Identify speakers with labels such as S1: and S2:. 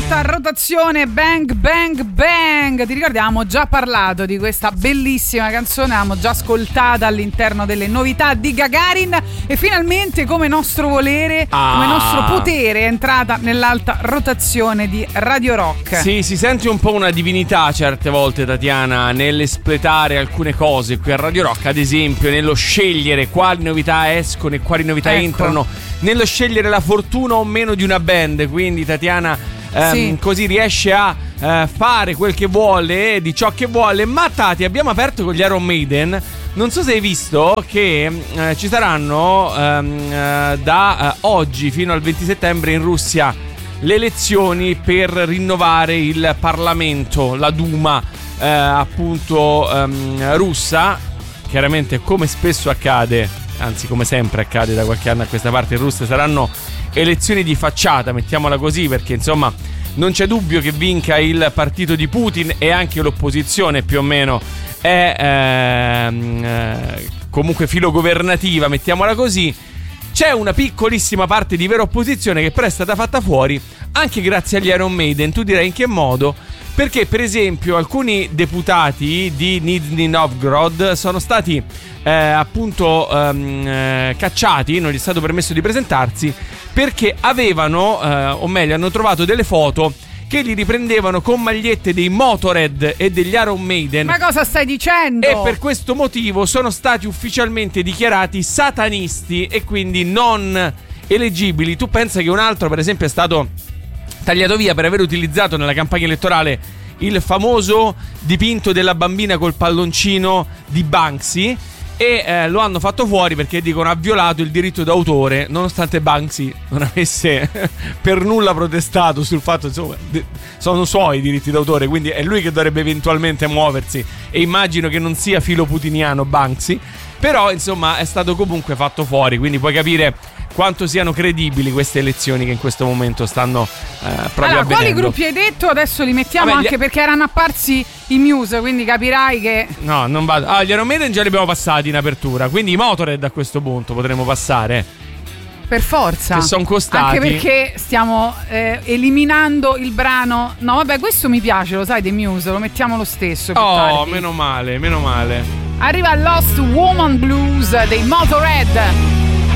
S1: alta rotazione, Bang Bang Bang. Ti ricordiamo, già parlato di questa bellissima canzone, l'abbiamo già ascoltata all'interno delle novità di Gagarin e finalmente, come nostro volere, come nostro potere, è entrata nell'alta rotazione di Radio Rock.
S2: Sì, si sente un po' una divinità certe volte, Tatiana, nell'espletare alcune cose qui a Radio Rock, ad esempio nello scegliere quali novità escono e quali novità entrano, nello scegliere la fortuna o meno di una band. Quindi Tatiana così riesce a fare quel che vuole, di ciò che vuole. Ma Tati, abbiamo aperto con gli Iron Maiden. Non so se hai visto che ci saranno da oggi fino al 20 settembre in Russia le elezioni per rinnovare il Parlamento, la Duma appunto russa. Chiaramente, come spesso accade, anzi come sempre accade da qualche anno a questa parte in Russia, saranno elezioni di facciata, mettiamola così, perché insomma non c'è dubbio che vinca il partito di Putin e anche l'opposizione più o meno è comunque filogovernativa, mettiamola così. C'è una piccolissima parte di vera opposizione che però è stata fatta fuori anche grazie agli Iron Maiden. Tu direi in che modo? Perché per esempio alcuni deputati di Nizhny Novgorod sono stati appunto cacciati, non gli è stato permesso di presentarsi perché avevano, o meglio hanno trovato delle foto che li riprendevano con magliette dei Motorhead e degli Iron Maiden.
S1: Ma cosa stai dicendo?
S2: E per questo motivo sono stati ufficialmente dichiarati satanisti e quindi non eleggibili. Tu pensa che un altro per esempio è stato tagliato via per aver utilizzato nella campagna elettorale il famoso dipinto della bambina col palloncino di Banksy e lo hanno fatto fuori perché dicono ha violato il diritto d'autore, nonostante Banksy non avesse per nulla protestato sul fatto, insomma, sono suoi i diritti d'autore, quindi è lui che dovrebbe eventualmente muoversi e immagino che non sia filo putiniano Banksy, però insomma è stato comunque fatto fuori, quindi puoi capire quanto siano credibili queste elezioni che in questo momento stanno proprio avvenendo.
S1: Quali gruppi hai detto? Adesso li mettiamo. Vabbè, anche perché erano apparsi i Muse, quindi capirai che...
S2: No, non vado. Gli Iron Maiden già li abbiamo passati in apertura, quindi i Motorhead a questo punto potremo passare.
S1: Per forza.
S2: Che sono costati.
S1: Anche perché stiamo eliminando il brano. No, vabbè, questo mi piace, lo sai, dei Muse, lo mettiamo lo stesso.
S2: Oh, meno male, meno male.
S1: Arriva Lost Woman Blues dei Motorhead.